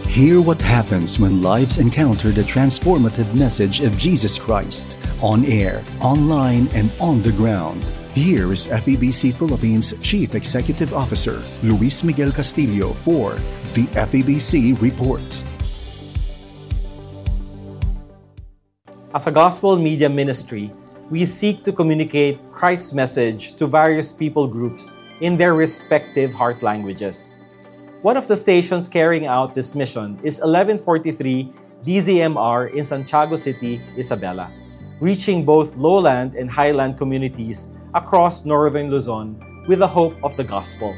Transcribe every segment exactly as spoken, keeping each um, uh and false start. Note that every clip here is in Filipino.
Hear what happens when lives encounter the transformative message of Jesus Christ on air, online, and on the ground. Here is F E B C Philippines Chief Executive Officer Luis Miguel Castillo for the F E B C Report. As a gospel media ministry, we seek to communicate Christ's message to various people groups in their respective heart languages. One of the stations carrying out this mission is eleven forty-three D Z M R in Santiago City, Isabela, reaching both lowland and highland communities across northern Luzon with the hope of the gospel.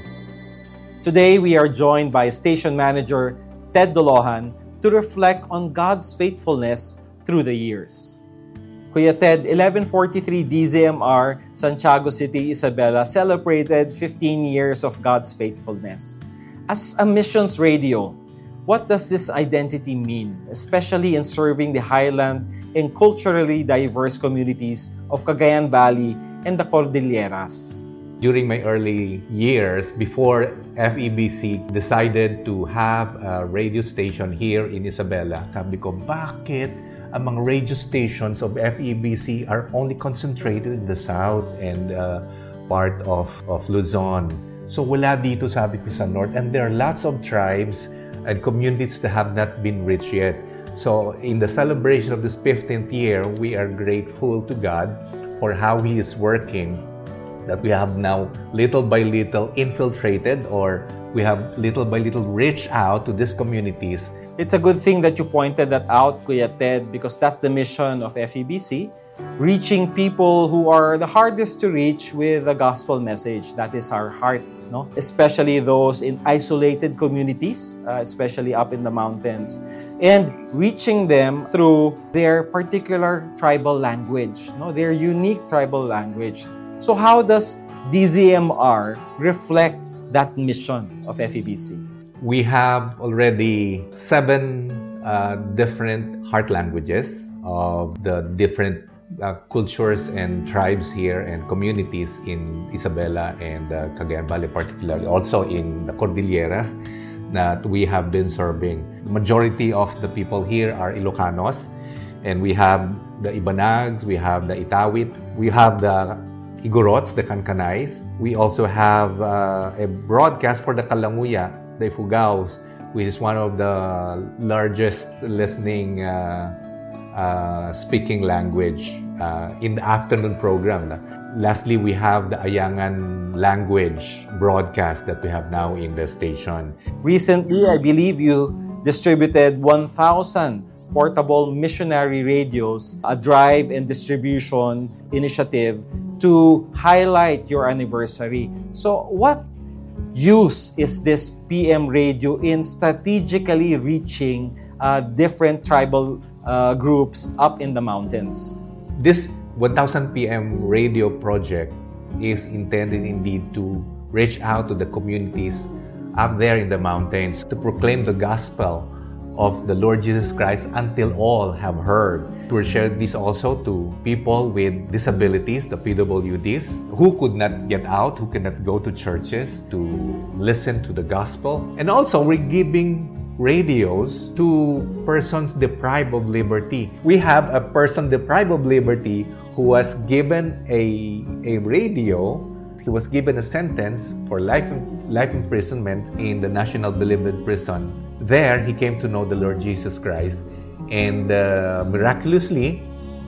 Today, we are joined by station manager Ted Dolohan to reflect on God's faithfulness through the years. Kuya Ted, eleven forty-three D Z M R, Santiago City, Isabela celebrated fifteen years of God's faithfulness. As a missions radio, what does this identity mean, especially in serving the highland and culturally diverse communities of Cagayan Valley and the Cordilleras? During my early years, before F E B C decided to have a radio station here in Isabela, sabi ko, bakit ang mga radio stations of F E B C are only concentrated in the south and uh, part of, of Luzon? So wala dito, sabi ko, sa north. And there are lots of tribes and communities that have not been reached yet. So in the celebration of this fifteenth year, we are grateful to God for how He is working, that we have now little by little infiltrated, or we have little by little reached out to these communities. It's a good thing that you pointed that out, Kuya Ted, because that's the mission of F E B C, reaching people who are the hardest to reach with the gospel message. That is our heart, no? Especially those in isolated communities, uh, especially up in the mountains, and reaching them through their particular tribal language, no? Their unique tribal language. So how does D Z M R reflect that mission of F E B C? We have already seven uh, different heart languages of the different uh, cultures and tribes here and communities in Isabela and uh, Cagayan Valley, particularly also in the Cordilleras that we have been serving. The majority of the people here are Ilocanos, and we have the Ibanags, we have the Itawit, we have the Igorots, the Kankanays. We also have uh, a broadcast for the Kalanguya, the Ifugaos, which is one of the largest listening uh, uh, speaking language uh, in the afternoon program. Lastly, we have the Ayangan language broadcast that we have now in the station. Recently, I believe you distributed one thousand portable missionary radios, a drive and distribution initiative to highlight your anniversary. So what use is this P M radio in strategically reaching uh, different tribal uh, groups up in the mountains? This one thousand P M radio project is intended indeed to reach out to the communities up there in the mountains to proclaim the gospel of the Lord Jesus Christ until all have heard. We share this also to people with disabilities, the P W Ds, who could not get out, who cannot go to churches to listen to the gospel. And also, we're giving radios to persons deprived of liberty. We have a person deprived of liberty who was given a, a radio. He was given a sentence for life, life imprisonment in the National Bilibid Prison. There, he came to know the Lord Jesus Christ, and uh, miraculously,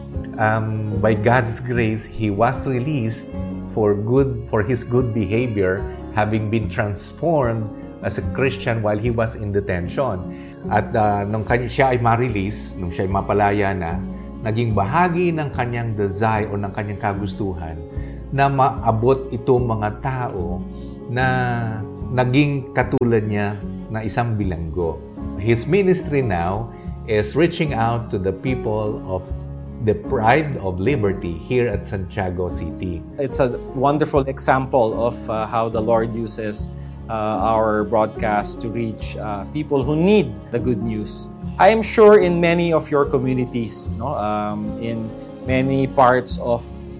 um, by God's grace, he was released for good for his good behavior, having been transformed as a Christian while he was in detention. At uh, nung siya ay ma-release, nung siya ay mapalaya na, naging bahagi ng kanyang desire o ng kanyang kagustuhan na maabot itong mga tao na naging katulad niya na isang bilanggo. His ministry now is reaching out to the people of deprived of liberty here at Santiago City. It's a wonderful example of uh, how the Lord uses uh, our broadcast to reach uh, people who need the good news. I am sure in many of your communities, no, um, in many parts of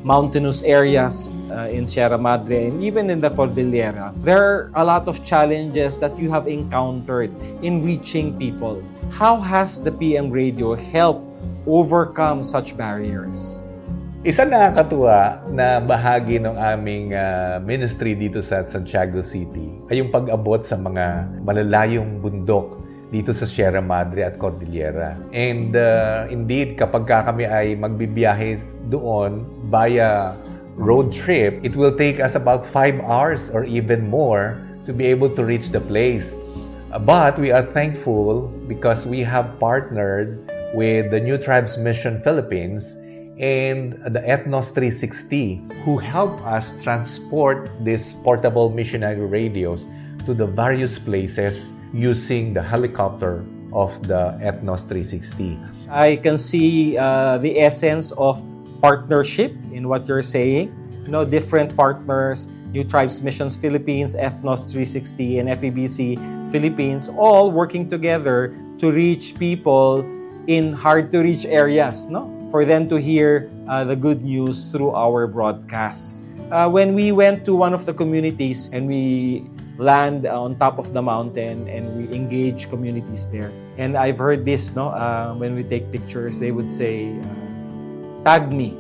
mountainous areas uh, in Sierra Madre and even in the Cordillera, there are a lot of challenges that you have encountered in reaching people. How has the P M Radio helped overcome such barriers? Isa nakakatuwa na bahagi ng aming uh, ministry dito sa Santiago City ay yung pag-abot sa mga malalayong bundok dito sa Sierra Madre at Cordillera. And uh, indeed, kapag kami ay magbibiyahe doon via road trip, it will take us about five hours or even more to be able to reach the place. Uh, but we are thankful because we have partnered with the New Tribes Mission Philippines and the Ethnos three sixty, who help us transport these portable missionary radios to the various places using the helicopter of the Ethnos three sixty. I can see uh, the essence of partnership in what you're saying. You know, different partners, New Tribes Missions Philippines, Ethnos three sixty, and F E B C Philippines, all working together to reach people in hard-to-reach areas, no? For them to hear uh, the good news through our broadcasts. Uh, when we went to one of the communities and we land on top of the mountain and we engage communities there. And I've heard this, no, uh, when we take pictures, they would say, uh, tag me.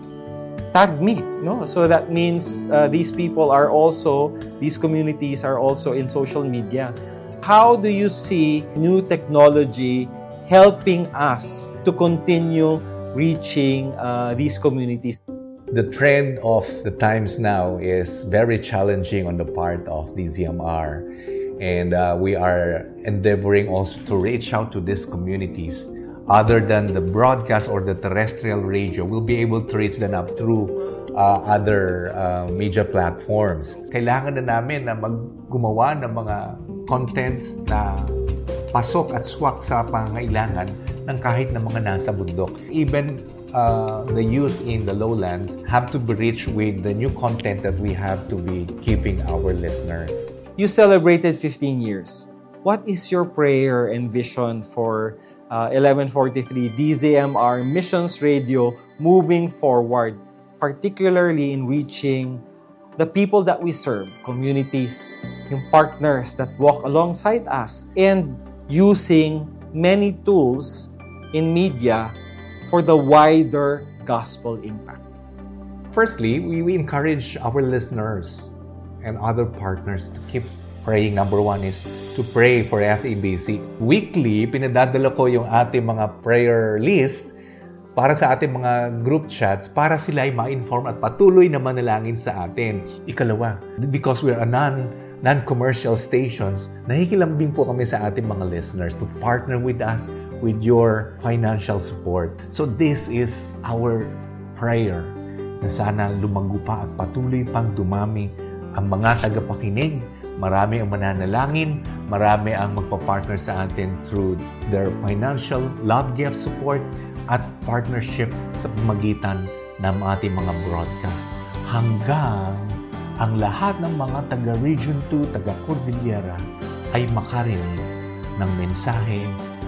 Tag me, no? So that means uh, these people are also, these communities are also in social media. How do you see new technology helping us to continue reaching uh, these communities? The trend of the times now is very challenging on the part of D Z M R, and uh, we are endeavoring also to reach out to these communities. Other than the broadcast or the terrestrial radio, we'll be able to reach them up through uh, other uh, media platforms. Kailangan na namin na maggumawa ng mga content na pasok at swak sa pangailangan ng kahit na mga nasa bundok. Even Uh, the youth in the lowlands have to be reached with the new content that we have to be giving our listeners. You celebrated fifteen years. What is your prayer and vision for uh, eleven forty-three D Z M R Missions Radio moving forward, particularly in reaching the people that we serve, communities, yung partners that walk alongside us, and using many tools in media for the wider gospel impact? Firstly, we, we encourage our listeners and other partners to keep praying. Number one is to pray for F E B C. Weekly, pinadadala ko yung ating mga prayer list para sa ating mga group chats para sila ay ma-inform at patuloy na manalangin sa atin. Ikalawa, because we're a non, non-commercial stations, nahikilambing po kami sa ating mga listeners to partner with us with your financial support. So this is our prayer na sana lumago pa at patuloy pang dumami ang mga tagapakinig. Marami ang mananalangin, marami ang magpa-partner sa atin through their financial love gift support at partnership sa pamagitan ng ating mga broadcast. Hanggang ang lahat ng mga taga-Region two, taga-Cordillera ay makarinig ng mensahe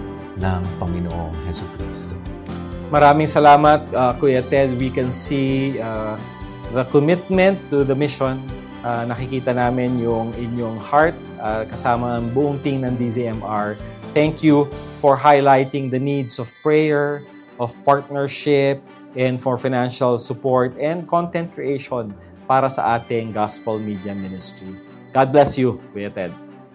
ng Panginoong Jesucristo. Maraming salamat, uh, Kuya Ted. We can see uh, the commitment to the mission. Uh, nakikita namin yung inyong heart uh, kasama ang buong team ng D Z M R. Thank you for highlighting the needs of prayer, of partnership, and for financial support and content creation para sa ating gospel media ministry. God bless you, Kuya Ted.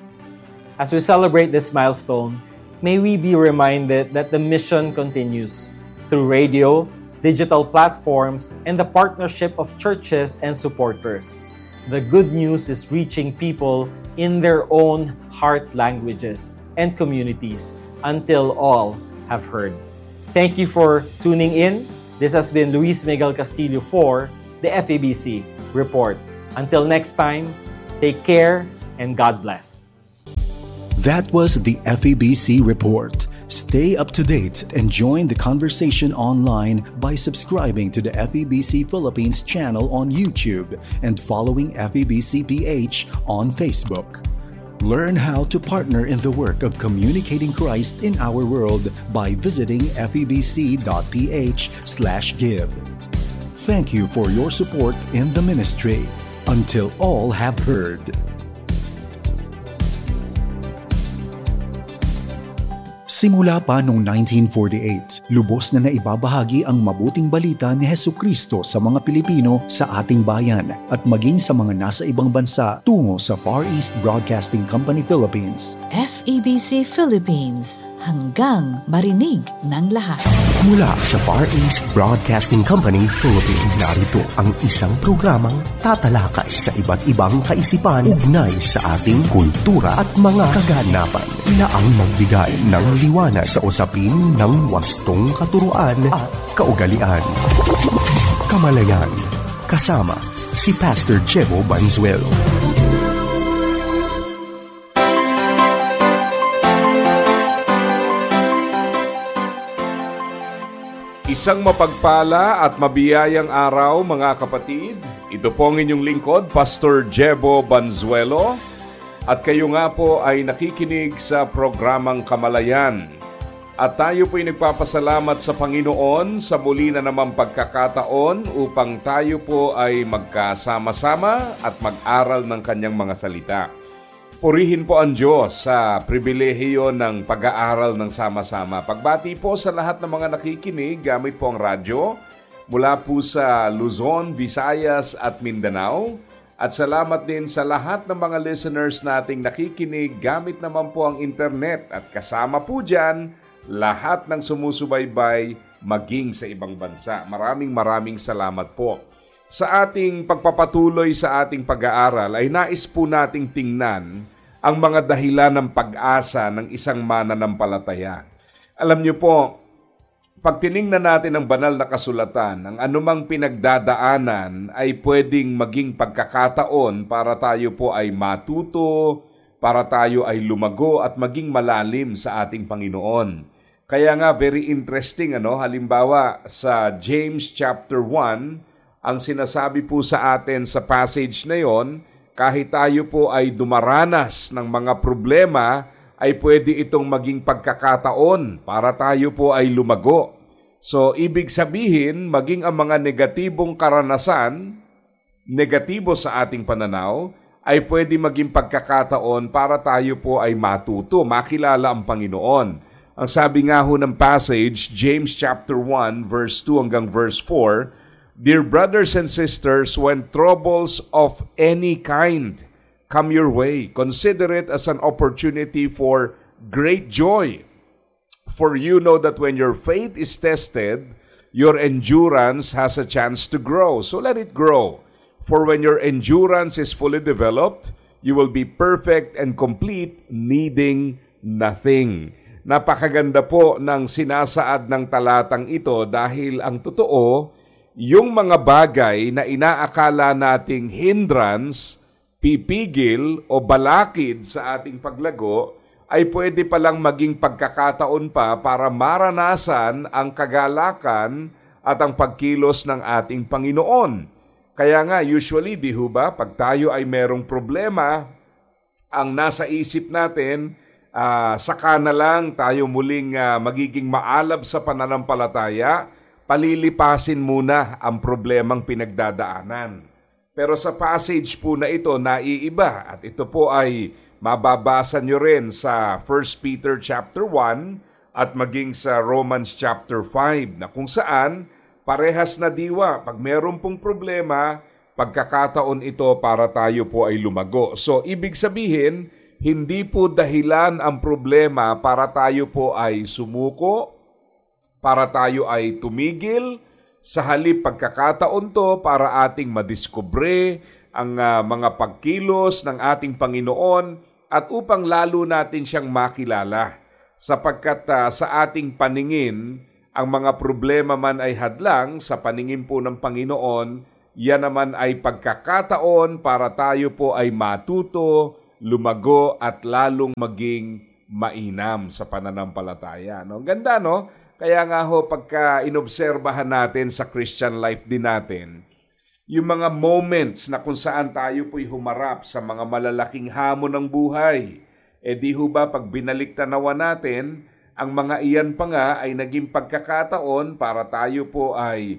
As we celebrate this milestone, may we be reminded that the mission continues through radio, digital platforms, and the partnership of churches and supporters. The good news is reaching people in their own heart languages and communities until all have heard. Thank you for tuning in. This has been Luis Miguel Castillo for the F E B C Report. Until next time, take care and God bless. That was the F E B C Report. Stay up to date and join the conversation online by subscribing to the F E B C Philippines channel on YouTube and following F E B C P H on Facebook. Learn how to partner in the work of communicating Christ in our world by visiting f e b c dot p h slash give. Thank you for your support in the ministry. Until all have heard. Simula pa noong nineteen forty-eight, lubos na naibabahagi ang mabuting balita ni Hesukristo sa mga Pilipino sa ating bayan at maging sa mga nasa ibang bansa tungo sa Far East Broadcasting Company Philippines. F E B C Philippines, hanggang marinig ng lahat. Mula sa Far East Broadcasting Company Philippines, narito ang isang programang tatalakay sa iba't ibang kaisipan ugnay sa ating kultura at mga kaganapan na ang magbigay ng liwanag sa usapin ng wastong katuruan at kaugalian. Kamalayan, kasama si Pastor Jebo Banzuelo. Isang mapagpala at mabiyayang araw mga kapatid. Ito po ang inyong lingkod, Pastor Jebo Banzuelo. At kayo nga po ay nakikinig sa programang Kamalayan. At tayo po ay nagpapasalamat sa Panginoon sa muli na namang pagkakataon upang tayo po ay magkasama-sama at mag-aral ng kanyang mga salita. Purihin po ang Diyos sa pribilehiyo ng pag-aaral ng sama-sama. Pagbati po sa lahat ng mga nakikinig gamit po ang radyo mula po sa Luzon, Visayas at Mindanao. At salamat din sa lahat ng mga listeners nating nakikinig gamit naman po ang internet. At kasama po dyan lahat ng sumusubaybay maging sa ibang bansa. Maraming maraming salamat po. Sa ating pagpapatuloy sa ating pag-aaral ay nais po nating tingnan ang mga dahilan ng pag-asa ng isang mananampalataya. Alam niyo po, pag tiningnan natin ang banal na kasulatan, ang anumang pinagdadaanan ay pwedeng maging pagkakataon para tayo po ay matuto, para tayo ay lumago at maging malalim sa ating Panginoon. Kaya nga very interesting, ano, halimbawa sa James chapter one, ang sinasabi po sa atin sa passage na yon, kahit tayo po ay dumaranas ng mga problema, ay pwede itong maging pagkakataon para tayo po ay lumago. So, ibig sabihin, maging ang mga negatibong karanasan, negatibo sa ating pananaw, ay pwede maging pagkakataon para tayo po ay matuto, makilala ang Panginoon. Ang sabi nga ho ng passage, James chapter one, verse two hanggang verse four, Dear brothers and sisters, when troubles of any kind come your way, consider it as an opportunity for great joy. For you know that when your faith is tested, your endurance has a chance to grow. So let it grow. For when your endurance is fully developed, you will be perfect and complete, needing nothing. Napakaganda po ng sinasaad ng talatang ito dahil ang totoo, yung mga bagay na inaakala nating hindrance, pipigil o balakid sa ating paglago ay pwede palang maging pagkakataon pa para maranasan ang kagalakan at ang pagkilos ng ating Panginoon. Kaya nga usually, di ho ba, pag tayo ay merong problema, ang nasa isip natin, uh, saka na lang tayo muling uh, magiging maalab sa pananampalataya, palilipasin muna ang problemang pinagdadaanan. Pero sa passage po na ito, naiiba. At ito po ay mababasa nyo rin sa First Peter chapter one at maging sa Romans chapter five na kung saan parehas na diwa. Pag meron pong problema, pagkakataon ito para tayo po ay lumago. So, ibig sabihin, hindi po dahilan ang problema para tayo po ay sumuko, para tayo ay tumigil, sa halip pagkakataon to para ating madiskubre ang uh, mga pagkilos ng ating Panginoon at upang lalo natin siyang makilala. Sapagkat uh, sa ating paningin, ang mga problema man ay hadlang, sa paningin po ng Panginoon, yan naman ay pagkakataon para tayo po ay matuto, lumago at lalong maging mainam sa pananampalataya. No? Ganda, no? Kaya nga ho, pagka inobserbahan natin sa Christian life din natin, yung mga moments na kung saan tayo po'y humarap sa mga malalaking hamon ng buhay, eh di ho ba pag binaliktanawan natin, ang mga iyan pa nga ay naging pagkakataon para tayo po ay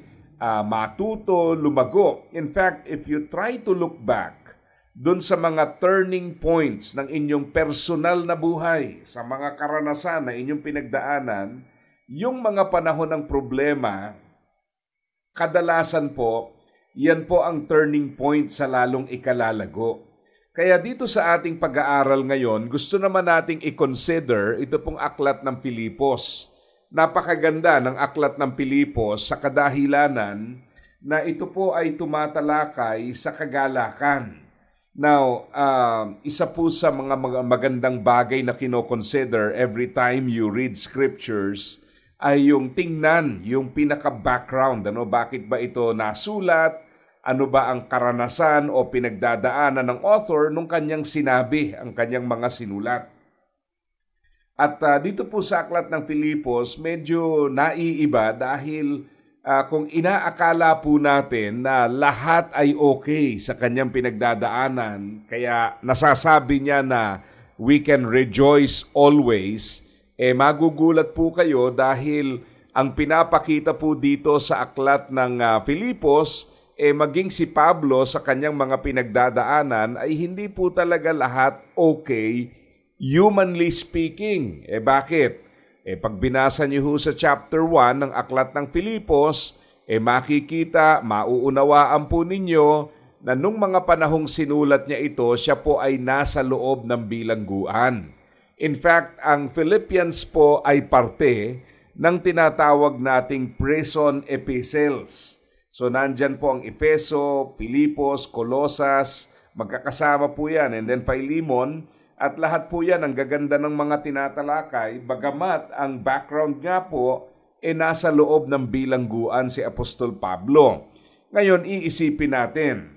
uh, matuto, lumago. In fact, if you try to look back dun sa mga turning points ng inyong personal na buhay, sa mga karanasan na inyong pinagdaanan, yung mga panahon ng problema, kadalasan po, yan po ang turning point sa lalong ikalalago. Kaya dito sa ating pag-aaral ngayon, gusto naman nating i-consider ito pong aklat ng Filipos. Napakaganda ng aklat ng Filipos sa kadahilanan na ito po ay tumatalakay sa kagalakan. Now, uh, isa po sa mga magandang bagay na kino-consider every time you read scriptures ay yung tingnan, yung pinaka-background. Ano, bakit ba ito nasulat? Ano ba ang karanasan o pinagdadaanan ng author nung kanyang sinabi, ang kanyang mga sinulat. At uh, dito po sa aklat ng Filipos, medyo naiiba dahil uh, kung inaakala po natin na lahat ay okay sa kanyang pinagdadaanan, kaya nasasabi niya na we can rejoice always, eh magugulat po kayo dahil ang pinapakita po dito sa aklat ng uh, Filipos, eh maging si Pablo sa kanyang mga pinagdadaanan ay hindi po talaga lahat okay, humanly speaking. Eh bakit? Eh pag binasa niyo ho sa chapter one ng aklat ng Filipos, eh makikita, mauunawaan po ninyo na nung mga panahong sinulat niya ito, siya po ay nasa loob ng bilangguan. In fact, ang Philippians po ay parte ng tinatawag nating prison epistles. So nandyan po ang Efeso, Filipos, Colosas, magkakasama po yan, and then Philemon, at lahat po yan ang gaganda ng mga tinatalakay, bagamat ang background nga po e nasa loob ng bilangguan si Apostol Pablo. Ngayon, iisipin natin,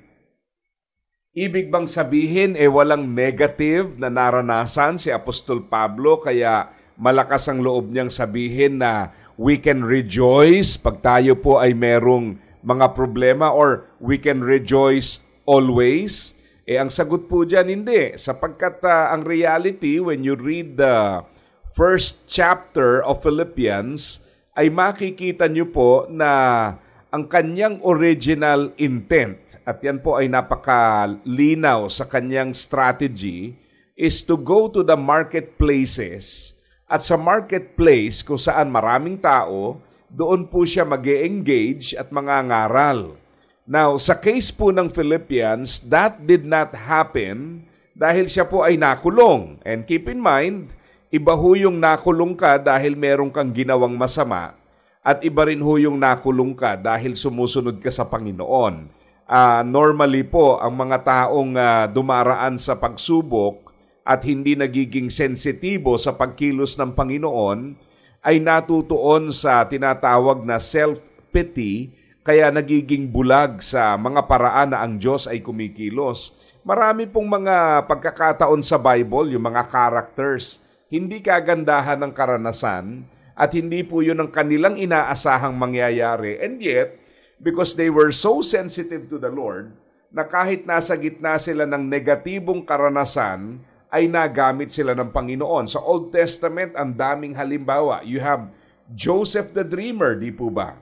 ibig bang sabihin e walang negative na naranasan si Apostol Pablo kaya malakas ang loob niyang sabihin na we can rejoice pag tayo po ay merong mga problema, or we can rejoice always? Eh, ang sagot po dyan, hindi. Sapagkat uh, ang reality, when you read the first chapter of Philippians, ay makikita nyo po na ang kanyang original intent, at yan po ay napakalinaw sa kanyang strategy, is to go to the marketplaces. At sa marketplace, kung saan maraming tao, doon po siya mag-e-engage at mangangaral. Now, sa case po ng Philippians, that did not happen dahil siya po ay nakulong. And keep in mind, iba ho yung nakulong ka dahil meron kang ginawang masama, at iba rin ho yung nakulong ka dahil sumusunod ka sa Panginoon. Uh, normally po, ang mga taong uh, dumaraan sa pagsubok at hindi nagiging sensitibo sa pagkilos ng Panginoon, ay natutuon sa tinatawag na self-pity, kaya nagiging bulag sa mga paraan na ang Diyos ay kumikilos. Marami pong mga pagkakataon sa Bible, yung mga characters, hindi kagandahan ng karanasan at hindi po yun ang kanilang inaasahang mangyayari. And yet, because they were so sensitive to the Lord, na kahit nasa gitna sila ng negatibong karanasan, ay nagamit sila ng Panginoon. Sa Old Testament, ang daming halimbawa. You have Joseph the Dreamer, di po ba?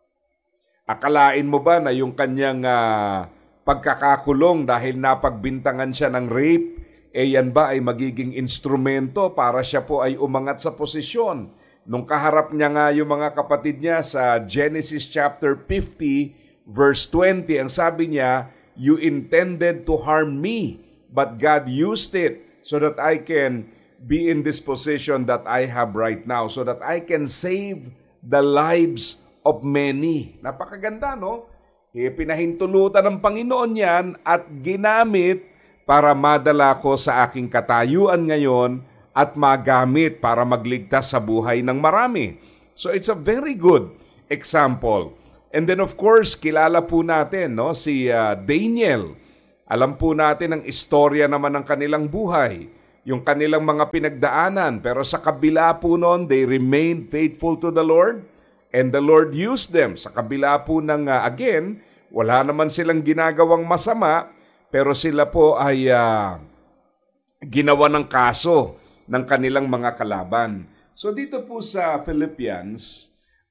Akalain mo ba na yung kanyang uh, pagkakakulong dahil napagbintangan siya ng rape, eh yan ba ay magiging instrumento para siya po ay umangat sa posisyon? Nung kaharap niya nga yung mga kapatid niya sa Genesis chapter fifty, verse twenty, ang sabi niya, you intended to harm me, but God used it so that I can be in this position that I have right now, so that I can save the lives of many. Napakaganda, no? E, pinahintulutan ng Panginoon yan at ginamit para madala ko sa aking katayuan ngayon at magamit para magligtas sa buhay ng marami. So it's a very good example. And then of course, kilala po natin, no, si uh, Daniel. Alam po natin ang istorya naman ng kanilang buhay, yung kanilang mga pinagdaanan. Pero sa kabila po noon, they remained faithful to the Lord and the Lord used them. Sa kabila po ng, uh, again, wala naman silang ginagawang masama, pero sila po ay uh, ginawa ng kaso ng kanilang mga kalaban. So dito po sa Philippians,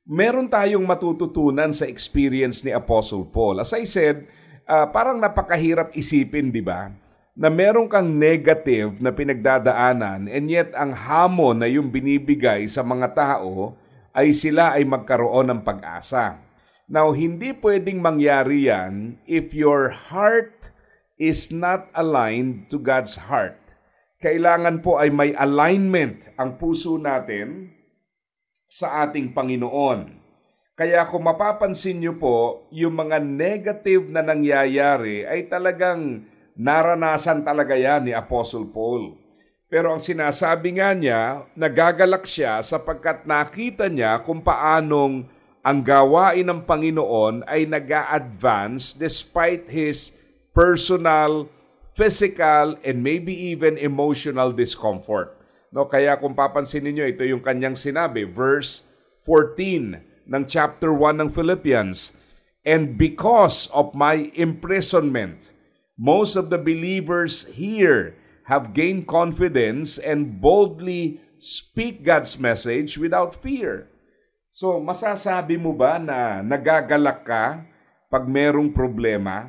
meron tayong matututunan sa experience ni Apostle Paul. As I said, uh, parang napakahirap isipin, di ba? Na meron kang negative na pinagdadaanan and yet ang hamon na yung binibigay sa mga tao ay sila ay magkaroon ng pag-asa. Now, hindi pwedeng mangyari yan if your heart is not aligned to God's heart. Kailangan po ay may alignment ang puso natin sa ating Panginoon. Kaya kung mapapansin niyo po, yung mga negative na nangyayari ay talagang naranasan talaga yan ni Apostle Paul. Pero ang sinasabi nga niya, nagagalak siya sapagkat nakita niya kung paanong ang gawain ng Panginoon ay nag-a-advance despite his personal, physical, and maybe even emotional discomfort. No, kaya kung papansin niyo, ito yung kanyang sinabi, verse fourteen ng chapter one ng Philippians. And because of my imprisonment, most of the believers here have gained confidence and boldly speak God's message without fear. So, masasabi mo ba na nagagalak ka pag merong problema?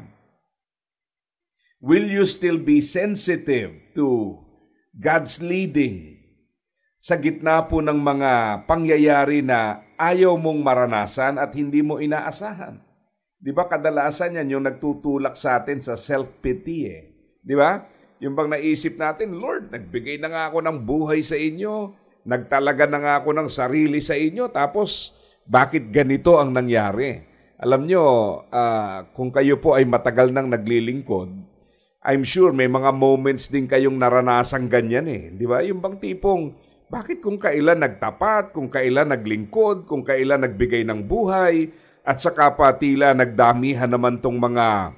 Will you still be sensitive to God's leading sa gitna po ng mga pangyayari na ayaw mong maranasan at hindi mo inaasahan? Di ba kadalasan yan yung nagtutulak sa atin sa self-pity eh? Di ba? Yung bang naisip natin, Lord, nagbigay na nga ako ng buhay sa inyo, nagtalaga na nga ako ng sarili sa inyo, tapos bakit ganito ang nangyari? Alam nyo, uh, kung kayo po ay matagal nang naglilingkod, I'm sure may mga moments din kayong naranasang ganyan eh. Di ba? Yung bang tipong, bakit kung kailan nagtapat, kung kailan naglingkod, kung kailan nagbigay ng buhay, at saka pa tila nagdamihan naman tong mga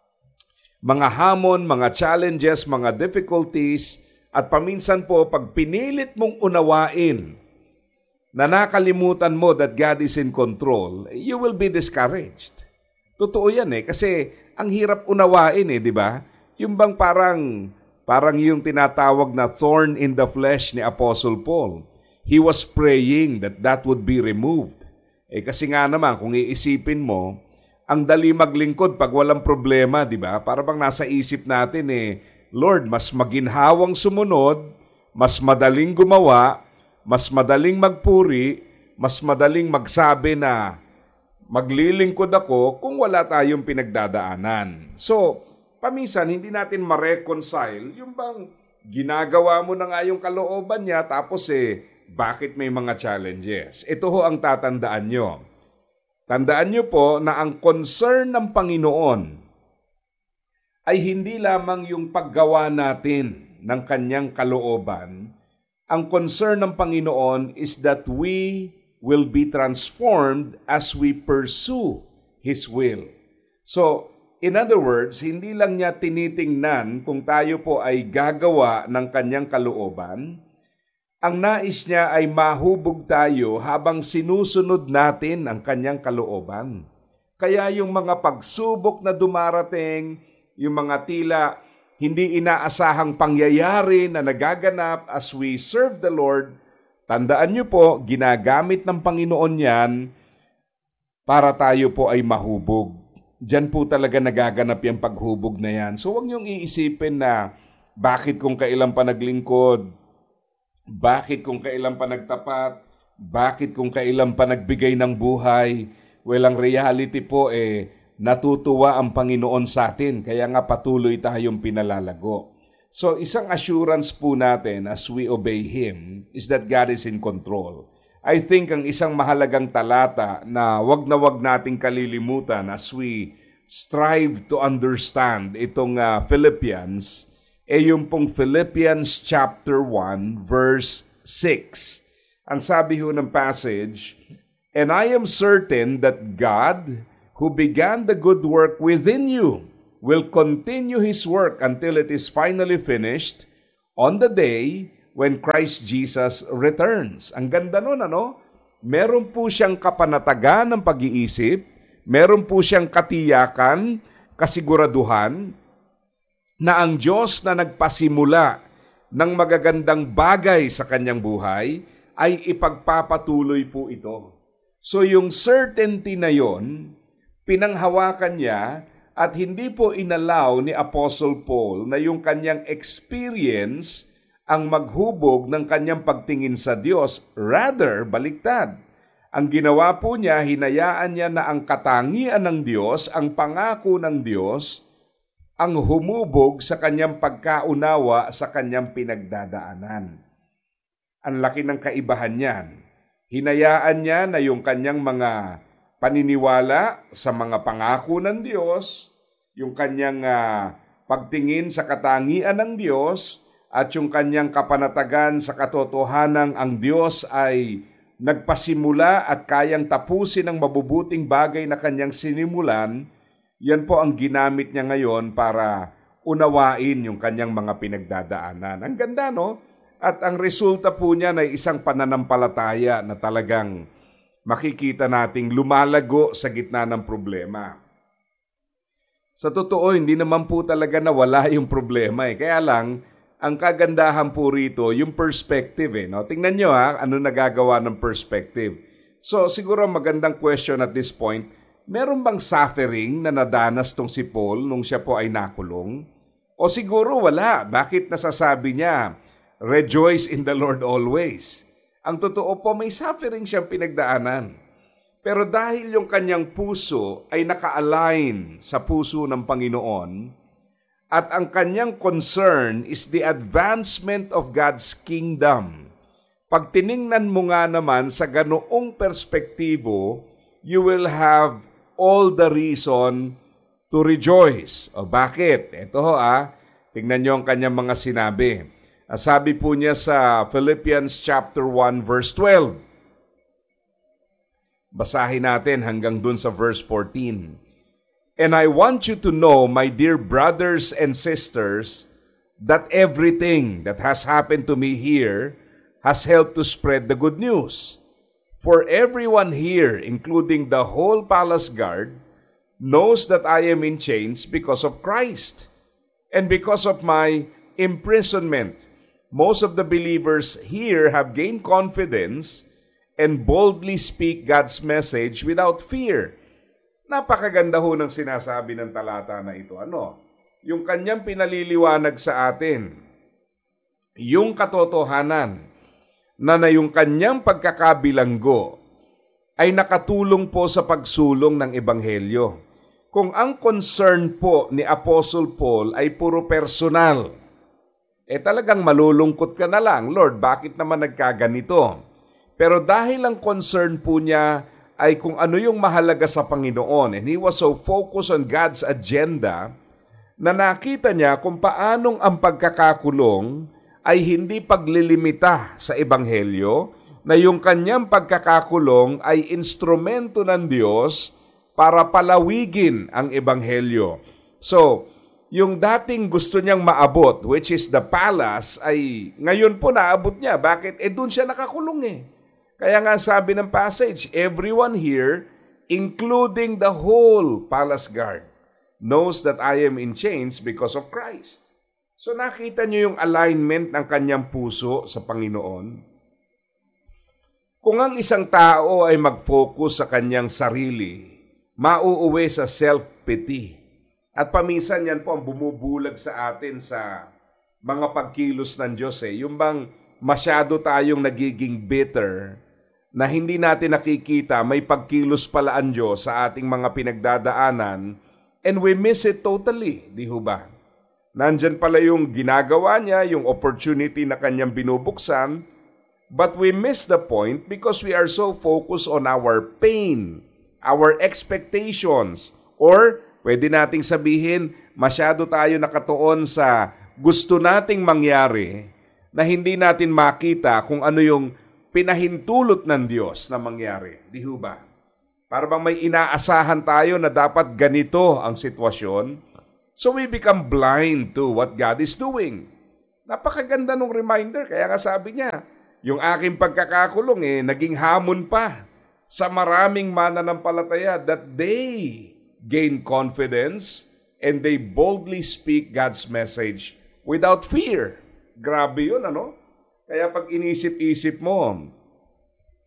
mga hamon, mga challenges, mga difficulties, at paminsan po pag pinilit mong unawain na nakalimutan mo that God is in control, you will be discouraged. Totoo yan eh, kasi ang hirap unawain eh, di ba? Yung bang parang, parang yung tinatawag na thorn in the flesh ni Apostle Paul. He was praying that that would be removed. Eh kasi nga naman, kung iisipin mo, ang dali maglingkod pag walang problema, di ba? Para bang nasa isip natin eh, Lord, mas maginhawang sumunod, mas madaling gumawa, mas madaling magpuri, mas madaling magsabi na maglilingkod ako kung wala tayong pinagdadaanan. So, paminsan, hindi natin ma-reconcile yung bang ginagawa mo na nga yung kalooban niya tapos eh, bakit may mga challenges? Ito ho ang tatandaan nyo. Tandaan nyo po na ang concern ng Panginoon ay hindi lamang yung paggawa natin ng kanyang kalooban. Ang concern ng Panginoon is that we will be transformed as we pursue His will. So, in other words, hindi lang niya tinitingnan kung tayo po ay gagawa ng kanyang kalooban. Ang nais niya ay mahubog tayo habang sinusunod natin ang kanyang kalooban. Kaya yung mga pagsubok na dumarating, yung mga tila hindi inaasahang pangyayari na nagaganap as we serve the Lord, tandaan niyo po, ginagamit ng Panginoon yan para tayo po ay mahubog. Diyan po talaga nagaganap yung paghubog na yan. So huwag niyong iisipin na bakit kung kailan pa naglingkod, bakit kung kailan pa nagtapat, bakit kung kailan pa nagbigay ng buhay. Well, ang reality po eh, natutuwa ang Panginoon sa atin, kaya nga patuloy tayong pinalalago. So isang assurance po natin as we obey Him is that God is in control. I think ang isang mahalagang talata na wag na wag nating kalilimutan as we strive to understand itong uh, Philippians, eh yung pong Philippians chapter one verse six. Ang sabi ho ng passage, "And I am certain that God, who began the good work within you, will continue His work until it is finally finished on the day when Christ Jesus returns." Ang ganda nun, ano? Meron po siyang kapanatagan ng pag-iisip, meron po siyang katiyakan, kasiguraduhan, na ang Diyos na nagpasimula ng magagandang bagay sa kanyang buhay ay ipagpapatuloy po ito. So yung certainty na yon, pinanghawakan niya at hindi po inalaw ni Apostle Paul na yung kanyang experience ang maghubog ng kanyang pagtingin sa Diyos. Rather, baliktad. Ang ginawa po niya, hinayaan niya na ang katangian ng Diyos, ang pangako ng Diyos, ang humubog sa kanyang pagkaunawa sa kanyang pinagdadaanan. Ang laki ng kaibahan niyan. Hinayaan niya na yung kanyang mga paniniwala sa mga pangako ng Diyos, yung kanyang uh, pagtingin sa katangian ng Diyos, at yung kanyang kapanatagan sa katotohanan ang Diyos ay nagpasimula at kayang tapusin ang mabubuting bagay na kanyang sinimulan. Yan po ang ginamit niya ngayon para unawain yung kanyang mga pinagdadaanan. Ang ganda, no? At ang resulta po niya ay isang pananampalataya na talagang makikita nating lumalago sa gitna ng problema. Sa totoo, hindi naman po talaga nawala yung problema eh. Kaya lang, ang kagandahan po rito, yung perspective eh. No? Tingnan nyo ha, ano nagagawa ng perspective. So siguro magandang question at this point, meron bang suffering na nadanas tong si Paul nung siya po ay nakulong? O siguro wala. Bakit nasasabi niya, rejoice in the Lord always? Ang totoo po, may suffering siyang pinagdaanan. Pero dahil yung kanyang puso ay naka-align sa puso ng Panginoon, at ang kanyang concern is the advancement of God's kingdom. Pag tiningnan mo nga naman sa ganoong perspektibo, you will have all the reason to rejoice. O bakit? Ito ho ah, tingnan nyo ang kanyang mga sinabi. Sabi po niya sa Philippians chapter one verse twelve. Basahin natin hanggang dun sa verse fourteen. And I want you to know, my dear brothers and sisters, that everything that has happened to me here has helped to spread the good news. For everyone here, including the whole palace guard, knows that I am in chains because of Christ. And because of my imprisonment, most of the believers here have gained confidence and boldly speak God's message without fear. Napakaganda ho ng sinasabi ng talata na ito. Ano? Yung kanyang pinaliliwanag sa atin, yung katotohanan na na yung kanyang pagkakabilanggo ay nakatulong po sa pagsulong ng Ebanghelyo. Kung ang concern po ni Apostle Paul ay puro personal, eh talagang malulungkot ka na lang, Lord, bakit naman nagkaganito? Pero dahil ang concern po niya ay kung ano yung mahalaga sa Panginoon. And he was so focused on God's agenda na nakita niya kung paanong ang pagkakakulong ay hindi paglilimita sa Ebanghelyo, na yung kanyang pagkakakulong ay instrumento ng Diyos para palawigin ang Ebanghelyo. So, yung dating gusto niyang maabot, which is the palace, ay ngayon po naabot niya. Bakit? Eh doon siya nakakulong eh. Kaya nga sabi ng passage, everyone here, including the whole palace guard, knows that I am in chains because of Christ. So nakita niyo yung alignment ng kanyang puso sa Panginoon. Kung ang isang tao ay mag-focus sa kanyang sarili, mauuwi sa self-pity. At paminsan yan po ang bumubulag sa atin sa mga pagkilos ng Diyos. Eh. Yung bang masyado tayong nagiging bitter, na hindi natin nakikita may pagkilos pala ang Diyos sa ating mga pinagdadaanan, and we miss it totally, di ho ba? Nandyan pala yung ginagawa niya, yung opportunity na kanyang binubuksan, but we miss the point because we are so focused on our pain, our expectations, or pwede nating sabihin, masyado tayo nakatuon sa gusto nating mangyari na hindi natin makita kung ano yung pinahintulot ng Diyos na mangyari. Di ho ba? Para bang may inaasahan tayo na dapat ganito ang sitwasyon, so we become blind to what God is doing. Napakaganda nung reminder, kaya nga sabi niya, yung aking pagkakakulong eh, naging hamon pa sa maraming mananampalataya that they gain confidence and they boldly speak God's message without fear. Grabe yun, ano? Kaya pag inisip-isip mo,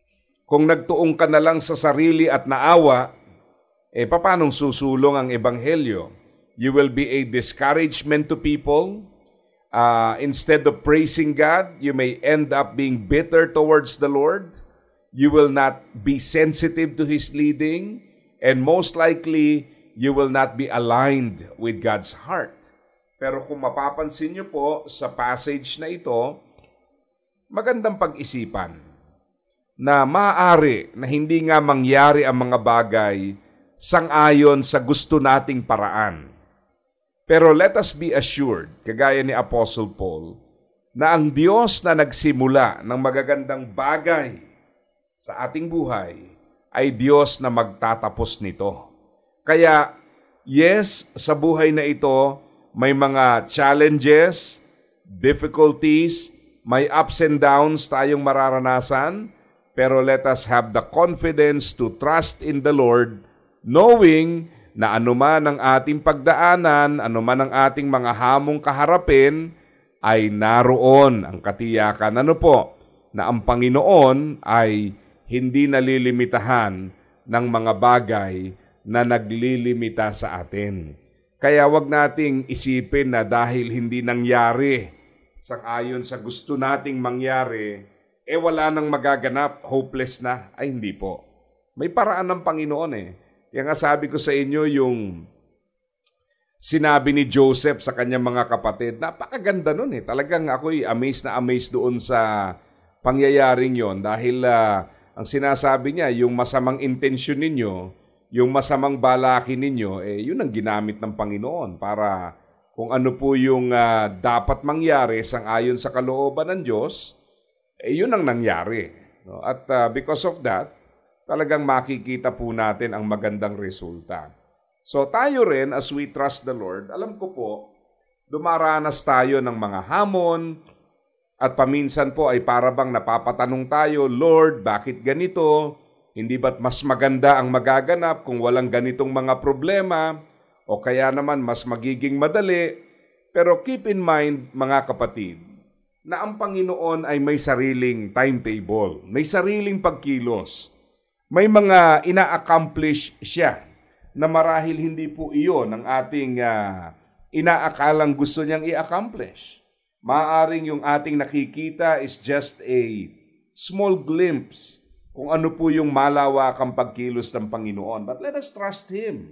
Kung nagtuong ka na lang sa sarili at naawa, eh paanong susulong ang ebanghelyo? You will be a discouragement to people. Uh, instead of praising God, you may end up being bitter towards the Lord. You will not be sensitive to His leading. And most likely, you will not be aligned with God's heart. Pero kung mapapansin niyo po sa passage na ito, magandang pag-isipan na maaari na hindi nga mangyari ang mga bagay sang-ayon sa gusto nating paraan. Pero let us be assured, kagaya ni Apostle Paul, na ang Diyos na nagsimula ng magagandang bagay sa ating buhay ay Diyos na magtatapos nito. Kaya, yes, sa buhay na ito, may mga challenges, difficulties, may ups and downs tayong mararanasan, pero let us have the confidence to trust in the Lord, knowing na anuman ang ating pagdaanan, anuman ang ating mga hamong kaharapin, ay naroon ang katiyakan. Ano po? Na ang Panginoon ay hindi nalilimitahan ng mga bagay na naglilimita sa atin. Kaya wag nating isipin na dahil hindi nangyari sang-ayon sa gusto nating mangyari, eh wala nang magaganap, hopeless na. Ay hindi po. May paraan ng Panginoon eh. Yung nga sabi ko sa inyo, yung sinabi ni Joseph sa kanyang mga kapatid, napakaganda nun eh. Talagang ako'y amazed na amazed doon sa pangyayaring yon dahil uh, ang sinasabi niya, yung masamang intensyon ninyo, yung masamang balakin ninyo, eh yun ang ginamit ng Panginoon para kung ano po yung uh, dapat mangyari sang-ayon sa kalooban ng Diyos, eh yun ang nangyari. No? At uh, because of that, talagang makikita po natin ang magandang resulta. So tayo rin, as we trust the Lord, alam ko po, dumaranas tayo ng mga hamon, at paminsan po ay para bang napapatanong tayo, Lord, bakit ganito? Hindi ba't mas maganda ang magaganap kung walang ganitong mga problema? O kaya naman mas magiging madali? Pero keep in mind, mga kapatid, na ang Panginoon ay may sariling timetable, may sariling pagkilos. May mga ina-accomplish siya na marahil hindi po iyon ang ating uh, inaakalang gusto niyang i-accomplish. Maaring yung ating nakikita is just a small glimpse kung ano po yung malawakang pagkilos ng Panginoon. But let us trust Him.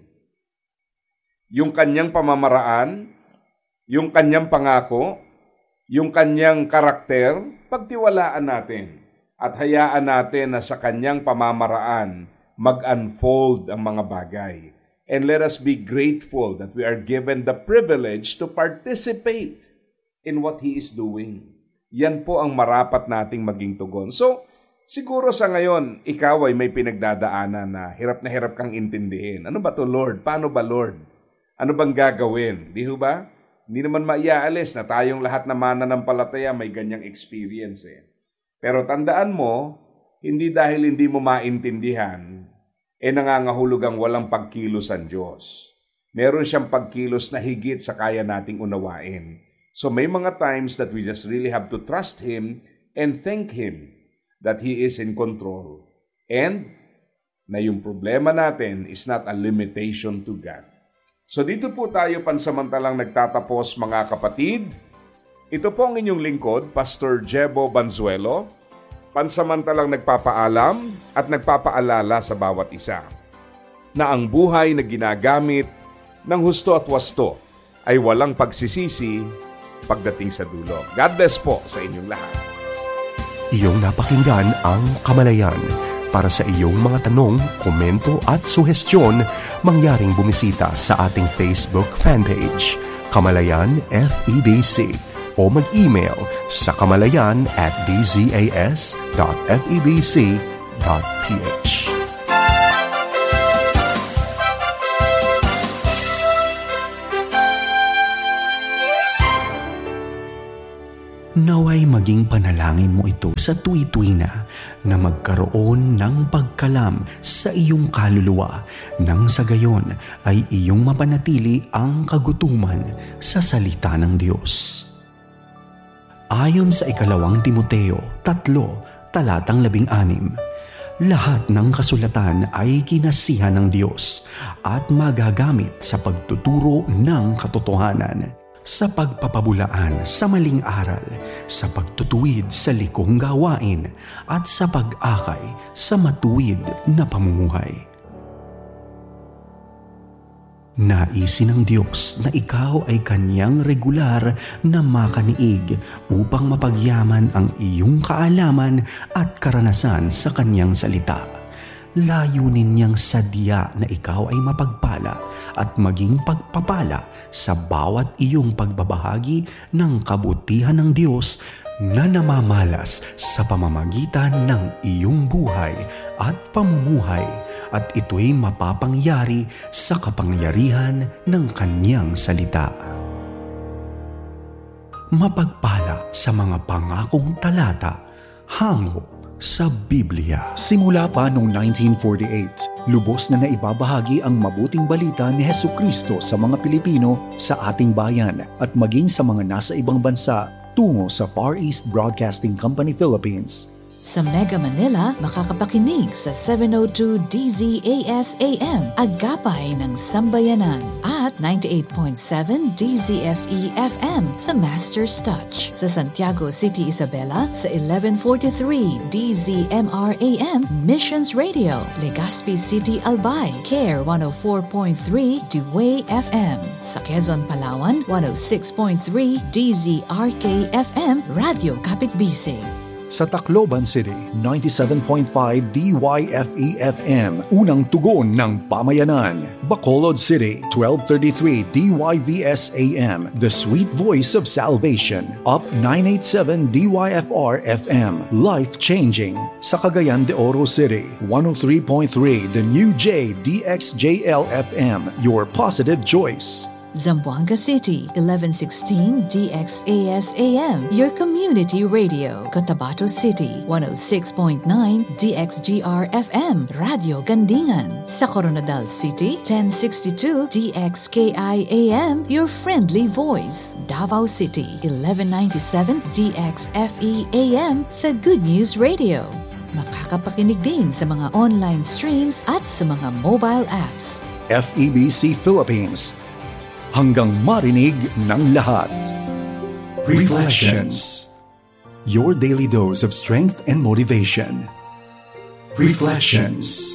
Yung kanyang pamamaraan, yung kanyang pangako, yung kanyang karakter, pagtiwalaan natin at hayaan natin na sa kanyang pamamaraan mag-unfold ang mga bagay. And let us be grateful that we are given the privilege to participate in what He is doing. Yan po ang marapat nating maging tugon. So, siguro sa ngayon, ikaw ay may pinagdadaanan na hirap na hirap kang intindihin. Ano ba to, Lord? Paano ba, Lord? Ano bang gagawin? Di ho ba? Hindi naman maiaalis na tayong lahat na mananampalataya may ganyang experience eh. Pero tandaan mo, hindi dahil hindi mo maintindihan, eh nangangahulog ang walang pagkilos ang Diyos. Meron siyang pagkilos na higit sa kaya nating unawain. So may mga times that we just really have to trust Him and thank Him that He is in control. And na yung problema natin is not a limitation to God. So dito po tayo pansamantalang nagtatapos, mga kapatid. Ito po ang inyong lingkod, Pastor Jebo Banzuelo, pansamantalang nagpapaalam at nagpapaalala sa bawat isa na ang buhay na ginagamit ng husto at wasto ay walang pagsisisi pagdating sa dulo. God bless po sa inyong lahat. Iyong napakinggan ang Kamalayan. Para sa iyong mga tanong, komento at suhestyon, mangyaring bumisita sa ating Facebook fanpage, Kamalayan F E B C, o mag-email sa kamalayan at d z a s dot f e b c dot p h. Naway maging panalangin mo ito sa tuwi-tuwi na na magkaroon ng pagkalam sa iyong kaluluwa nang sa gayon ay iyong mapanatili ang kagutuman sa salita ng Diyos. Ayon sa ikalawang Timoteo, tatlo, talatang labing anim, Lahat ng kasulatan ay kinasihan ng Diyos at magagamit sa pagtuturo ng katotohanan, sa pagpapabulaan sa maling aral, sa pagtutuwid sa likong gawain, at sa pag-akay sa matuwid na pamumuhay. Naisin ng Diyos na ikaw ay Kanyang regular na makaniig upang mapagyaman ang iyong kaalaman at karanasan sa Kanyang salita. Layunin niyang sadya na ikaw ay mapagpala at maging pagpapala sa bawat iyong pagbabahagi ng kabutihan ng Diyos na namamalas sa pamamagitan ng iyong buhay at pamumuhay, at ito'y mapapangyari sa kapangyarihan ng Kanyang salita. Mapagpala sa mga pangakong talata hango sa Biblia. Simula pa noong nineteen forty-eight, lubos na naibabahagi ang mabuting balita ni Hesukristo sa mga Pilipino sa ating bayan at maging sa mga nasa ibang bansa tungo sa Far East Broadcasting Company Philippines. Sa Mega Manila, makakapakinig sa seven oh two D Z A S A M, Agapay ng Sambayanan, at ninety-eight point seven D Z F E F M, The Master's Touch. Sa Santiago City, Isabela, sa eleven forty-three D Z M R A M, Missions Radio. Legazpi City, Albay, Care one oh four point three Dewey F M. Sa Quezon, Palawan, one oh six point three D Z R K F M, Radio Kapitbisig. Sa Tacloban City, ninety-seven point five D Y F E F M, unang tugon ng pamayanan. Bacolod City, twelve thirty-three D Y V S A M, the sweet voice of salvation. Up nine eighty-seven D Y F R F M, life-changing. Sa Cagayan de Oro City, one oh three point three The New J D X J L F M, your positive choice. Zamboanga City, eleven sixteen D X A S A M, your community radio. Cotabato City, one oh six point nine D X G R F M, Radio Gandingan. Sa Coronadal City, ten sixty-two D X K I A M, your friendly voice. Davao City, eleven ninety-seven D X F E A M, The Good News Radio. Makakapakinig din sa mga online streams at sa mga mobile apps. F E B C Philippines, hanggang marinig ng lahat. Reflections, your daily dose of strength and motivation. Reflections.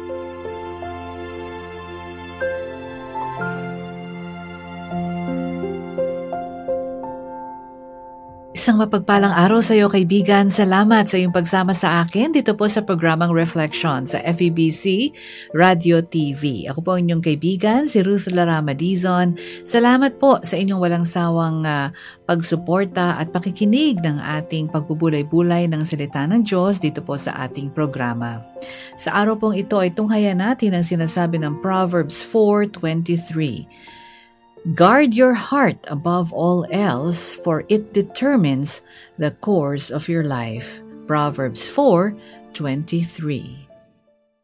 Isang mapagpalang araw sa iyo, kaibigan. Salamat sa iyong pagsama sa akin dito po sa programang Reflection sa F E B C Radio T V. Ako po inyong kaibigan, si Ruth Larama Dizon. Salamat po sa inyong walang sawang uh, pagsuporta at pakikinig ng ating pagbubulay-bulay ng salita ng Diyos dito po sa ating programa. Sa araw pong ito ay tunghayan natin ang sinasabi ng Proverbs four twenty-three. Guard your heart above all else, for it determines the course of your life. Proverbs four twenty-three.